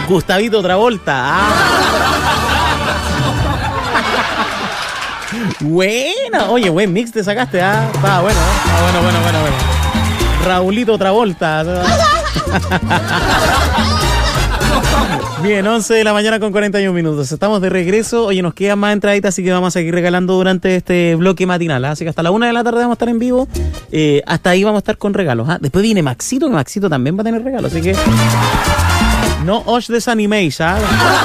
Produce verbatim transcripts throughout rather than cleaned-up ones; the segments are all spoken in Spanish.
Gustavito Travolta. Ah. Buena. Oye, buen mix te sacaste. Ah, está bueno, ¿eh? Está bueno, bueno, bueno, bueno. Raulito Travolta. Bien, once de la mañana con cuarenta y un minutos. Estamos de regreso. Oye, nos quedan más entraditas, así que vamos a seguir regalando durante este bloque matinal. ¿eh? Así que hasta la una de la tarde vamos a estar en vivo. Eh, hasta ahí vamos a estar con regalos. ¿eh? Después viene Maxito, que Maxito también va a tener regalos. Así que no os desaniméis. ¿eh?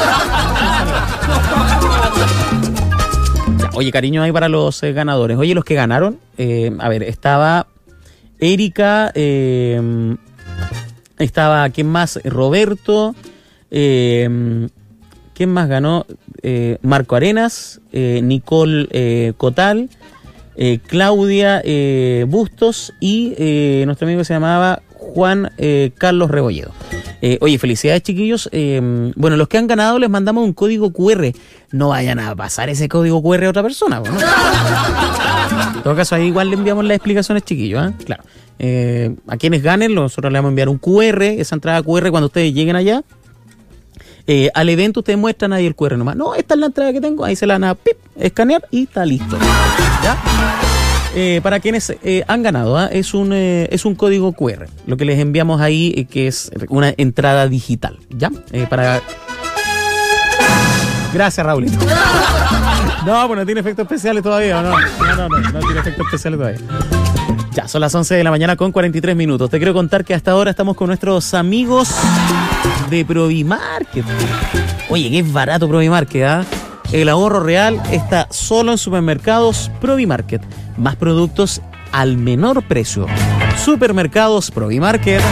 Ya, oye, cariño ahí para los eh, ganadores. Oye, los que ganaron. Eh, a ver, estaba Erika. Eh, estaba, ¿quién más? Roberto. Eh, ¿Quién más ganó? Eh, Marco Arenas, eh, Nicole eh, Cotal, eh, Claudia eh, Bustos y eh, nuestro amigo que se llamaba Juan eh, Carlos Rebolledo. Eh, oye, felicidades, chiquillos. Eh, bueno, los que han ganado les mandamos un código cu erre. No vayan a pasar ese código cu erre a otra persona, ¿no? En todo caso, ahí igual le enviamos las explicaciones, chiquillos, ¿eh? Claro. Eh, a quienes ganen, nosotros le vamos a enviar un cu erre, esa entrada cu erre cuando ustedes lleguen allá. Eh, al evento ustedes muestran ahí el cu erre nomás. No, esta es la entrada que tengo. Ahí se la van a pip, escanear y está listo. ¿Ya? Eh, para quienes eh, han ganado, ¿eh? es un eh, es un código cu erre. Lo que les enviamos ahí, eh, que es una entrada digital. ¿Ya? Eh, para... Gracias, Raulito. No, pues no tiene efectos especiales todavía. No, no, no, no, no tiene efectos especiales todavía. Ya, son las once de la mañana con cuarenta y tres minutos. Te quiero contar que hasta ahora estamos con nuestros amigos de Provimarket. Oye, que es barato Provimarket, ¿ah? ¿eh? El ahorro real está solo en supermercados Provimarket. Más productos al menor precio. Supermercados Provimarket.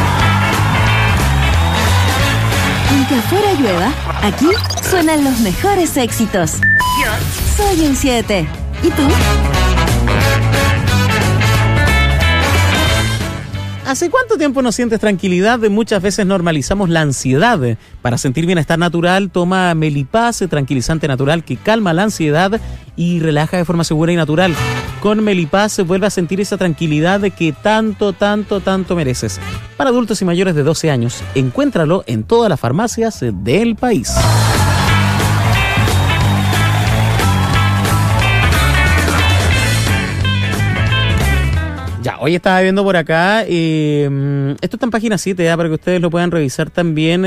Aunque afuera llueva, aquí suenan los mejores éxitos. Yo soy un siete. ¿Y tú? ¿Hace cuánto tiempo no sientes tranquilidad? Muchas veces normalizamos la ansiedad. Para sentir bienestar natural, toma Melipaz, tranquilizante natural que calma la ansiedad y relaja de forma segura y natural. Con Melipaz vuelve a sentir esa tranquilidad que tanto, tanto, tanto mereces. Para adultos y mayores de doce años, encuéntralo en todas las farmacias del país. Ya, hoy estaba viendo por acá, eh, esto está en página siete, ya, para que ustedes lo puedan revisar también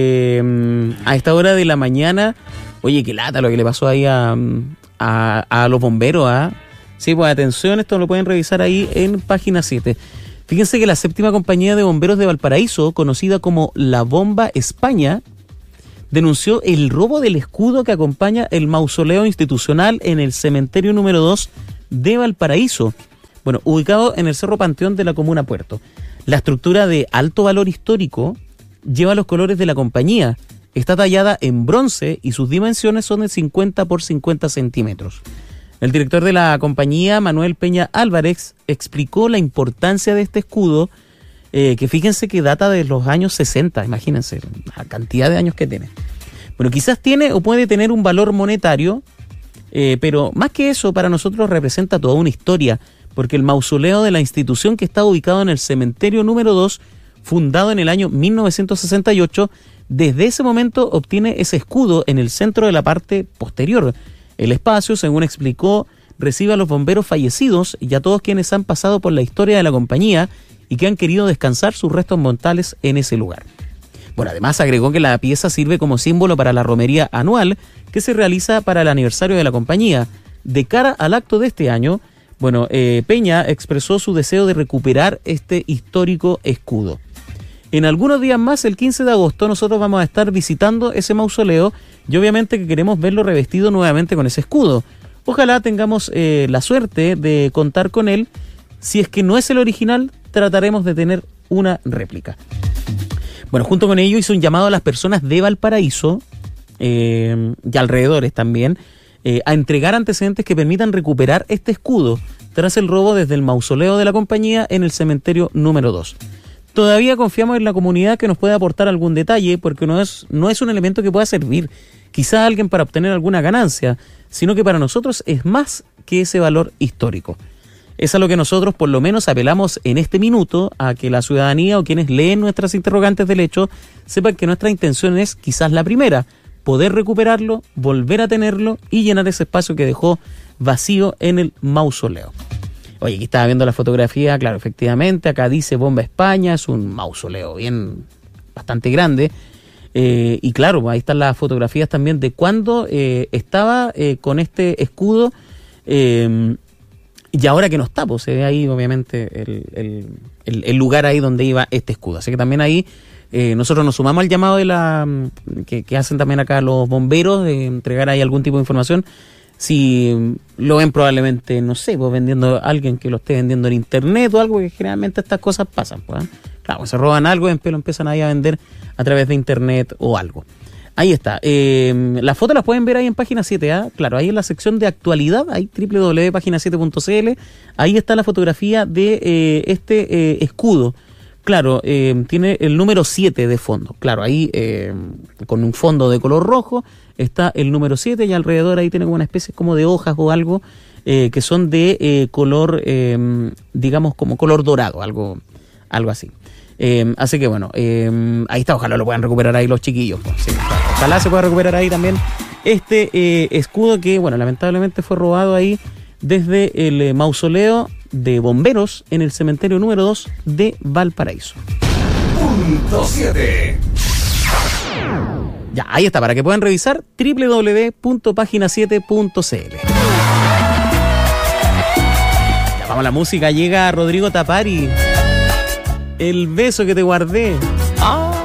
eh, a esta hora de la mañana. Oye, qué lata lo que le pasó ahí a, a, a los bomberos, ¿ah? ¿eh? Sí, pues atención, esto lo pueden revisar ahí en página siete. Fíjense que la séptima compañía de bomberos de Valparaíso, conocida como La Bomba España, denunció el robo del escudo que acompaña el mausoleo institucional en el cementerio número dos de Valparaíso. Bueno, ubicado en el Cerro Panteón de la comuna Puerto. La estructura de alto valor histórico lleva los colores de la compañía. Está tallada en bronce y sus dimensiones son de cincuenta por cincuenta centímetros. El director de la compañía, Manuel Peña Álvarez, explicó la importancia de este escudo, eh, que fíjense que data de los años sesenta, imagínense, la cantidad de años que tiene. Bueno, quizás tiene o puede tener un valor monetario, eh, pero más que eso, para nosotros representa toda una historia, porque el mausoleo de la institución, que está ubicado en el cementerio número dos, fundado en el año mil novecientos sesenta y ocho, desde ese momento obtiene ese escudo en el centro de la parte posterior. El espacio, según explicó, recibe a los bomberos fallecidos y a todos quienes han pasado por la historia de la compañía y que han querido descansar sus restos mortales en ese lugar. Bueno, además agregó que la pieza sirve como símbolo para la romería anual que se realiza para el aniversario de la compañía. De cara al acto de este año, bueno, eh, Peña expresó su deseo de recuperar este histórico escudo. En algunos días más, el quince de agosto, nosotros vamos a estar visitando ese mausoleo y obviamente que queremos verlo revestido nuevamente con ese escudo. Ojalá tengamos eh, la suerte de contar con él. Si es que no es el original, trataremos de tener una réplica. Bueno, junto con ello hizo un llamado a las personas de Valparaíso eh, y alrededores también, Eh, a entregar antecedentes que permitan recuperar este escudo tras el robo desde el mausoleo de la compañía en el cementerio número dos. Todavía confiamos en la comunidad que nos puede aportar algún detalle, porque no es, no es un elemento que pueda servir quizá a alguien para obtener alguna ganancia, sino que para nosotros es más que ese valor histórico. Es a lo que nosotros por lo menos apelamos en este minuto, a que la ciudadanía o quienes leen nuestras interrogantes del hecho sepan que nuestra intención es quizás la primera, poder recuperarlo, volver a tenerlo y llenar ese espacio que dejó vacío en el mausoleo. Oye, aquí estaba viendo la fotografía, claro, efectivamente, acá dice Bomba España, es un mausoleo bien, bastante grande. Eh, y claro, ahí están las fotografías también de cuando eh, estaba eh, con este escudo eh, y ahora que no está, pues se ve ahí obviamente el, el, el, el lugar ahí donde iba este escudo. Así que también ahí eh, nosotros nos sumamos al llamado de la que, que hacen también acá los bomberos de entregar ahí algún tipo de información. Si lo ven probablemente, no sé, pues vendiendo a alguien que lo esté vendiendo en internet o algo, que generalmente estas cosas pasan, pues, ¿eh? Claro, se roban algo y después lo empiezan ahí a vender a través de internet o algo. Ahí está. Eh, las fotos las pueden ver ahí en página siete A. Claro, ahí en la sección de actualidad, ahí doble u doble u doble u punto página siete punto c l. Ahí está la fotografía de eh, este eh, escudo. Claro, eh, tiene el número siete de fondo. Claro, ahí eh, con un fondo de color rojo está el número siete y alrededor ahí tiene como una especie como de hojas o algo eh, que son de eh, color, eh, digamos como color dorado, algo, algo así. Eh, así que bueno, eh, ahí está, ojalá lo puedan recuperar ahí los chiquillos. Pues, sí, ojalá se pueda recuperar ahí también este eh, escudo que, bueno, lamentablemente fue robado ahí desde el eh, mausoleo de bomberos en el cementerio número dos de Valparaíso. Punto siete. Ya, ahí está, para que puedan revisar doble u doble u doble u punto página siete punto c l. Ya vamos a la música, llega Rodrigo Tapari. El beso que te guardé. ¡Ah!